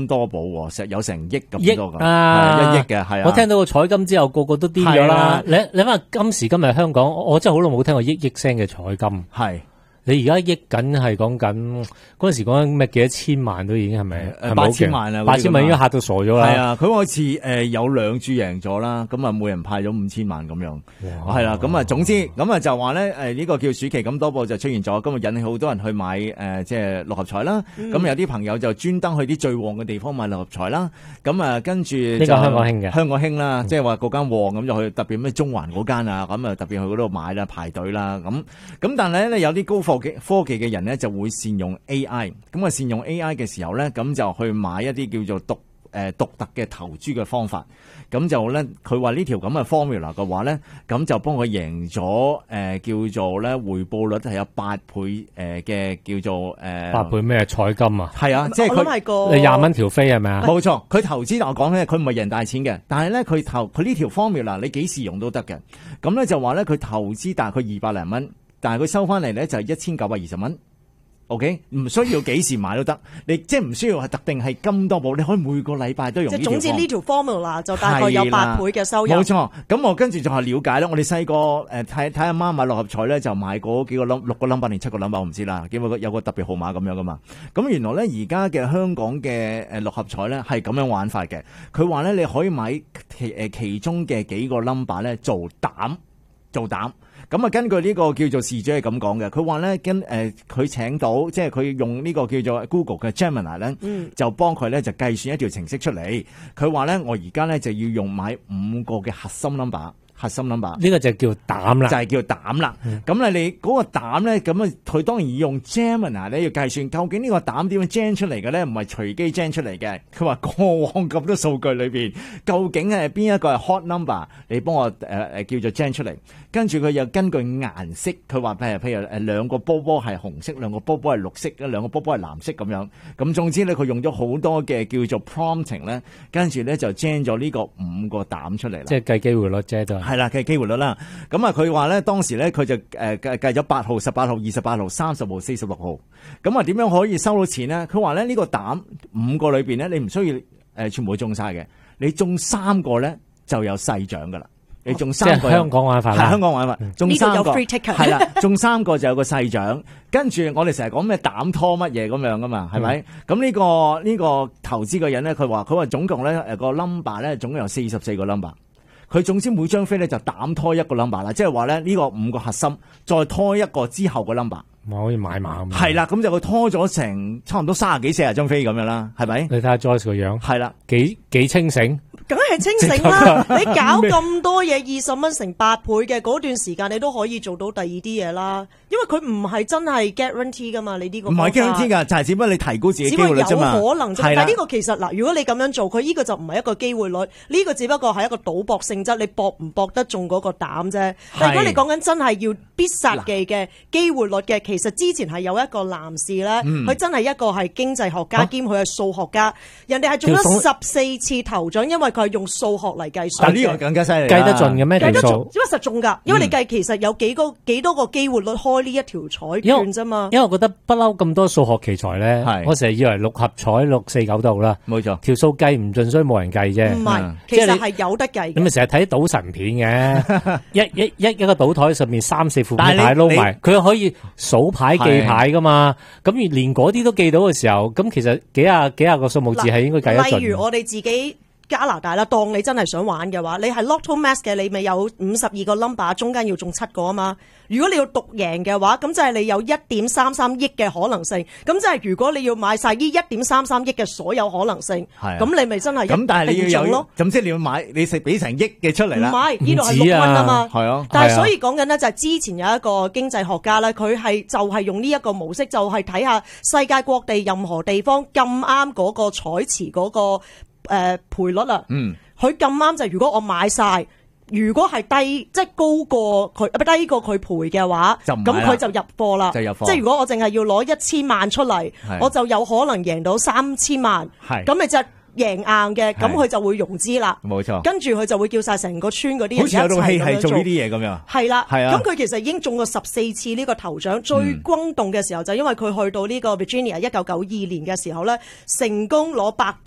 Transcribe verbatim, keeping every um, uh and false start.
多寶，成有成億咁多㗎， 啊， 一億嘅係啊。 我聽到個彩金之後，個個都癲咗啦。你你諗下今時今日香港，我真係好耐冇聽過億億聲嘅彩金。 係。 你而家益緊係講緊嗰陣時講緊咩幾多千萬都已經係咪？ 誒八千萬啊！ 八千萬已經嚇到傻咗啦。 係啊，佢好似誒有兩注贏咗啦，咁啊每人派咗五千萬咁樣。係啦，咁啊總之咁啊就話咧誒呢個叫暑期咁多寶就出現咗，咁啊引起好多人去買誒即係六合彩啦。咁有啲朋友就專登去啲最旺嘅地方買六合彩啦。咁啊跟住呢個香港興嘅， 香港興啦，即係話嗰間旺咁就去特別咩中環嗰間啊，咁啊特別去嗰度買啦排隊啦咁。咁但係咧有啲高科技科技嘅人咧就會善用 A I， 咁啊善用 A I 嘅時候咧，咁就去買一啲叫做獨誒獨特嘅投資嘅方法，咁就咧佢話呢條咁嘅 formula 嘅話咧，咁就幫佢贏咗誒叫做咧回報率係有八倍誒嘅叫做誒八倍咩彩金啊？ 係啊，即係佢你廿蚊條飛係咪啊？ 冇錯，佢投資我講咧，佢唔係贏大錢嘅，但係咧佢投佢呢條 formula 你幾時用都得嘅，咁咧就話咧佢投資大概二百零蚊。但係佢收翻嚟咧就係一千九百二十蚊 ，OK， 唔需要幾時買都得，你即係唔需要係特定係金多寶，你可以每個禮拜都用呢條。 即係總之呢條 formula 就大概有八倍嘅收入。 冇錯，咁我跟住就係了解啦。我哋細個誒睇睇阿媽買六合彩咧，就買嗰幾個冧六個 number 定七個 number 我唔知啦，因為有個特別號碼咁樣噶嘛。咁原來咧而家嘅香港嘅誒六合彩咧係咁樣玩法嘅。佢話咧你可以買其誒其中嘅幾個 number 咧做膽做膽。咁啊，根據呢個叫做事主係咁講嘅，佢話咧跟誒佢請到即係佢用呢個叫做 Google 嘅 Gemini 咧，嗯、就幫佢咧就計算一條程式出嚟。佢話咧我而家咧就要用買五個嘅核心 number。核心 number 呢個就叫膽啦， 就係叫膽啦。咁咧、嗯、你嗰個膽咧，咁啊佢當然要用 Gemini 咧要計算，究竟呢個膽點樣 gen 出嚟嘅咧？唔係隨機 gen 出嚟嘅。佢話過往咁多數據裏邊，究竟係邊一個係 hot number？你幫我誒誒、呃、叫做 gen 出嚟。跟住佢又根據顏色，佢話譬如譬如誒兩個波波係紅色，兩個波波係綠色，兩個波波係藍色咁樣。咁總之咧，佢用咗好多嘅叫做 prompting 咧，跟住咧就 gen 咗呢個五個膽出嚟啦。 即係計機會率啫，都係。 係啦，計機會率啦。咁啊，佢話咧當時咧佢就誒計計咗八號、十八號、二十八號、三十號、四十六號。咁啊，點樣可以收到錢咧？佢話咧呢個膽五個裏邊咧，你唔需要誒全部中晒嘅，你中三個咧就有細獎噶啦。你中三個， 即係香港玩法啦， 係香港玩法，中三個係啦， 嗯、 中三個就有個細獎。跟住我哋成日講咩膽拖乜嘢咁樣噶嘛，係咪？咁呢、嗯、個呢、呢個投資嘅人咧，佢話佢話總共咧誒個 number 咧總共有四十四個 number。佢總之每張飛咧就膽拖一個 number 啦，即係話咧呢個五個核心再拖一個之後個 number。 咪可以買馬咁。係啦，咁就佢拖咗成差唔多三十幾四十張飛咁樣啦，係咪？ 你睇下 Joyce 個樣， 係啦， 幾幾清醒。 梗係清醒啦！你搞咁多嘢，二十蚊乘八倍嘅嗰段時間，你都可以做到第二啲嘢啦。因為佢唔係真係 guarantee 噶嘛，你呢個唔係 guarantee 噶，就係只不過你提高自己機會率啫嘛。 只不過有可能啫。但係呢個其實嗱，如果你咁樣做，佢呢個就唔係一個機會率，呢個只不過係一個賭博性質，你搏唔搏得中嗰個膽啫。但係如果你講緊真係要必殺技嘅機會率嘅，其實之前係有一個男士咧，佢真係一個係經濟學家兼佢係數學家，人哋係中咗十四次頭獎，因為佢係用數學嚟計算。 但呢個更加犀利， 計得盡嘅咩？ 計得盡，因為實中㗎。因為你計其實有幾個幾多個機會率開呢一條彩券啫嘛。 因為我覺得不嬲咁多數學奇才咧，我成日以為六合彩六四九都好啦， 冇錯， 條數計唔盡，所以冇人計啫。 唔係，其實係有得計。 你咪成日睇賭神片嘅，一一一一個賭台上面三四副牌撈埋，佢可以數牌記牌噶嘛。咁而連嗰啲都記到嘅時候，咁其實幾廿幾廿個數目字係應該計得盡。 例如我哋自己加拿大啦，當你真係想玩嘅話，你係 Lotto Max 嘅，你咪有五十二個 number， 中間要中七個啊嘛。如果你要獨贏嘅話，咁就係你有一點三三億嘅可能性。咁即係如果你要買晒呢一點三三億嘅所有可能性，咁、啊、你咪真係咁，但係你要有咯。咁即係你要買，你食俾成億嘅出嚟啦。 唔係，呢度係六蚊啊嘛。 係啊。 但係所以講緊呢，就係之前有一個經濟學家咧，佢係就係用呢一個模式，就係睇下世界各地任何地方咁啱嗰個彩池嗰個誒賠率啊。嗯。佢咁啱就如果我買晒。如果係低，即係高過佢，低過佢賠嘅話，咁佢就入貨啦。即係如果我淨係要攞一千萬出嚟，我就有可能贏到三千萬。咁咪就贏硬嘅，咁佢就會融資啦。冇錯。跟住佢就會叫晒成個村嗰啲人一齊咁樣做。好似有套戲係做呢啲嘢咁樣。係啦，係啊。咁佢其實已經中過十四次呢個頭獎，最轟動嘅時候就因為佢去到呢個 Virginia 一九九二年嘅時候咧，成功攞百